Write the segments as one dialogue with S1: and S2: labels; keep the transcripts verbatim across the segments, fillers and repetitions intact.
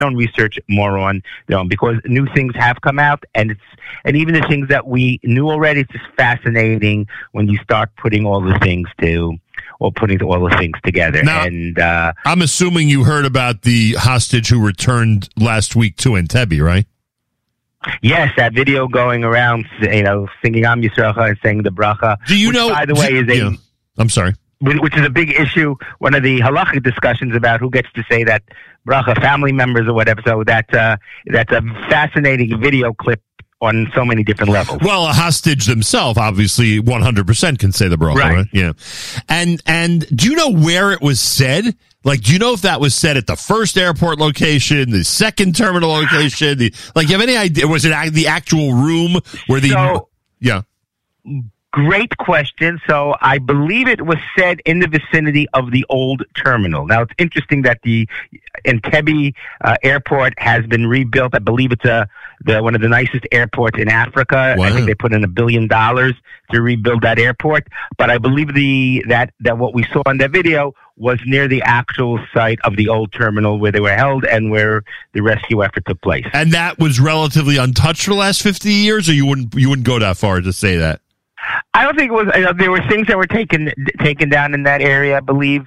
S1: own research more on their own, because new things have come out, and it's and even the things that we knew already. It's just fascinating when you start putting all the things to. Or putting all the things together.
S2: Now,
S1: and uh,
S2: I'm assuming you heard about the hostage who returned last week to Entebbe, right?
S1: Yes, that video going around, you know, singing Am Yisrael and saying the bracha.
S2: Do you
S1: which,
S2: know?
S1: by the way, is a.
S2: Yeah, I'm sorry.
S1: Which is a big issue. One of the halachic discussions about who gets to say that bracha, family members or whatever. So that uh, that's a fascinating video clip on so many different levels.
S2: Well, a hostage themselves, obviously, one hundred percent can say the bracha, right. right? Yeah. And and do you know where it was said? Like, do you know if that was said at the first airport location, the second terminal location? The, like, you have any idea? Was it the actual room where the...
S1: So,
S2: yeah.
S1: Great question. So I believe it was said in the vicinity of the old terminal. Now, it's interesting that the Entebbe uh, airport has been rebuilt. I believe it's a the, one of the nicest airports in Africa.
S2: Wow.
S1: I think they put in a billion dollars to rebuild that airport. But I believe the that, that what we saw in that video was near the actual site of the old terminal where they were held and where the rescue effort took place.
S2: And that was relatively untouched for the last fifty years, or you wouldn't you wouldn't go that far to say that?
S1: I don't think it was. Uh, there were things that were taken taken down in that area, I believe.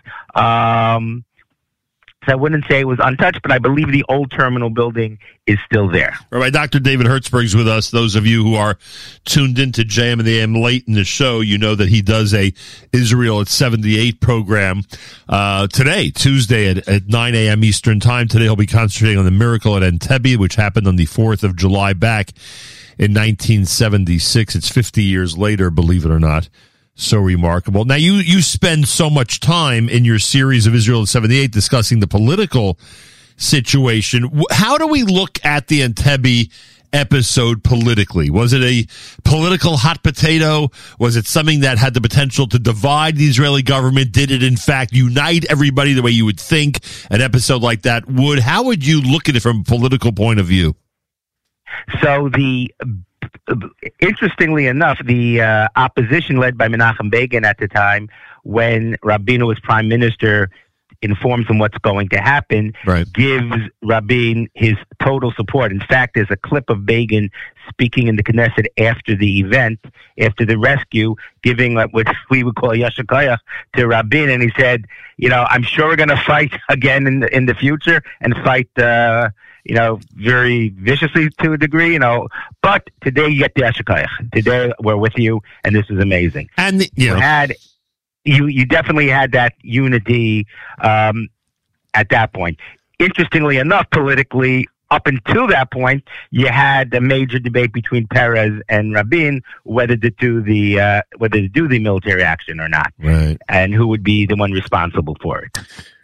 S1: Um, so I wouldn't say it was untouched, but I believe the old terminal building is still there.
S2: Rabbi Doctor David Hertzberg's with us. Those of you who are tuned into J M and the A M late in the show, you know that he does a Israel at seventy-eight program uh, today, Tuesday at, at nine a.m. Eastern Time. Today he'll be concentrating on the miracle at Entebbe, which happened on the fourth of July back in nineteen seventy-six. It's fifty years later, believe it or not. So remarkable. Now, you, you spend so much time in your series of Israel at seventy-eight discussing the political situation. How do we look at the Entebbe episode politically? Was it a political hot potato? Was it something that had the potential to divide the Israeli government? Did it, in fact, unite everybody the way you would think an episode like that would? How would you look at it from a political point of view?
S1: So the interestingly enough, the uh, opposition led by Menachem Begin at the time, when Rabin was prime minister, informs him what's going to happen,
S2: right.
S1: gives Rabin his total support. In fact, there's a clip of Begin speaking in the Knesset after the event, after the rescue, giving what we would call Yashar Koach to Rabin, and he said, you know, I'm sure we're going to fight again in the, in the future and fight, uh, you know, very viciously to a degree, you know, but today you get the Yashar Koach. Today we're with you, and this is amazing.
S2: And the, you
S1: you
S2: know.
S1: had You you definitely had that unity um, at that point. Interestingly enough, politically, up until that point, you had a major debate between Peres and Rabin whether to do the uh, whether to do the military action or not,
S2: right.
S1: and who would be the one responsible for it.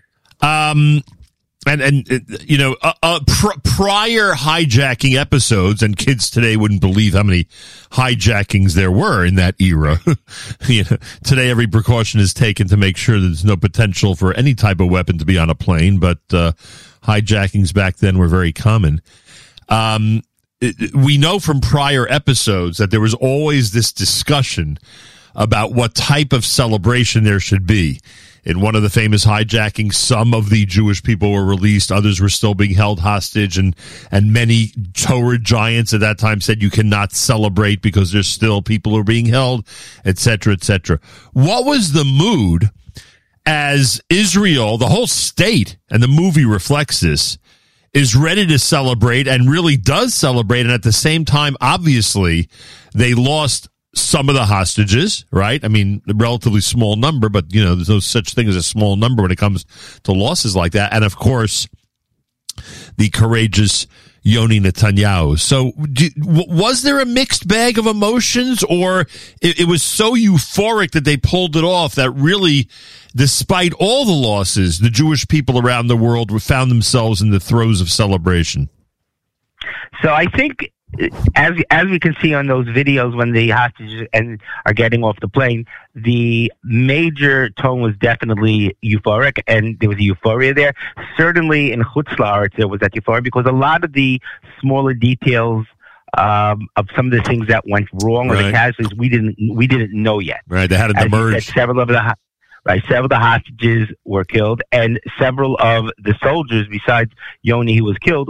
S2: Um. And, and you know, uh, uh, pr- prior hijacking episodes, and kids today wouldn't believe how many hijackings there were in that era. you know, today every precaution is taken to make sure that there's no potential for any type of weapon to be on a plane, but uh, hijackings back then were very common. Um, it, we know from prior episodes that there was always this discussion about what type of celebration there should be. In one of the famous hijackings, some of the Jewish people were released. Others were still being held hostage. And, and many Torah giants at that time said you cannot celebrate because there's still people who are being held, et cetera, et cetera. What was the mood as Israel, the whole state, and the movie reflects this, is ready to celebrate and really does celebrate. And at the same time, obviously, they lost some of the hostages, right? I mean, a relatively small number, but, you know, there's no such thing as a small number when it comes to losses like that. And, of course, the courageous Yoni Netanyahu. So do, was there a mixed bag of emotions, or it, it was so euphoric that they pulled it off that really, despite all the losses, the Jewish people around the world found themselves in the throes of celebration?
S1: So I think, as as we can see on those videos when the hostages and are getting off the plane, the major tone was definitely euphoric, and there was a euphoria there. Certainly in Chutz La'aretz there was that euphoria, because a lot of the smaller details um, of some of the things that went wrong, right, or the casualties, we didn't we didn't know yet.
S2: Right, they hadn't
S1: As
S2: emerged.
S1: Said, several of the Right, several of the hostages were killed, and several of the soldiers, besides Yoni, who was killed,